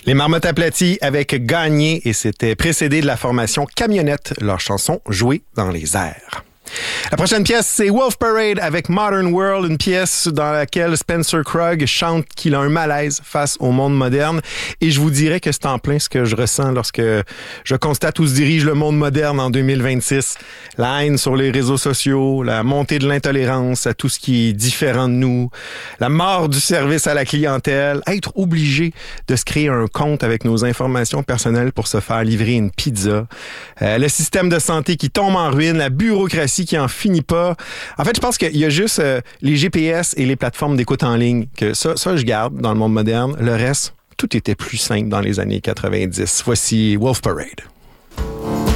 Les Marmottes aplaties avec Gagné et c'était précédé de la formation Camionnette, leur chanson Jouée dans les airs. La prochaine pièce, c'est Wolf Parade avec Modern World, une pièce dans laquelle Spencer Krug chante qu'il a un malaise face au monde moderne. Et je vous dirais que c'est en plein ce que je ressens lorsque je constate où se dirige le monde moderne en 2026. La haine sur les réseaux sociaux, la montée de l'intolérance à tout ce qui est différent de nous, la mort du service à la clientèle, être obligé de se créer un compte avec nos informations personnelles pour se faire livrer une pizza, le système de santé qui tombe en ruine, la bureaucratie qui en finit pas. En fait, je pense qu'il y a juste les GPS et les plateformes d'écoute en ligne que ça je garde dans le monde moderne. Le reste, tout était plus simple dans les années 90. Voici Wolf Parade.